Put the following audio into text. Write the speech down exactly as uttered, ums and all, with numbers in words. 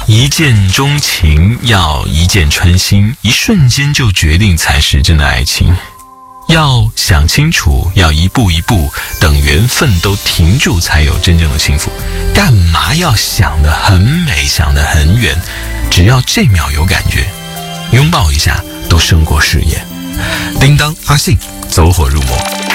一见钟情要一见穿心，一瞬间就决定才是真的爱情。要想清楚，要一步一步，等缘分都停住，才有真正的幸福。干嘛要想得很美，想得很远？只要这秒有感觉，拥抱一下都胜过誓言。叮当阿信，走火入魔。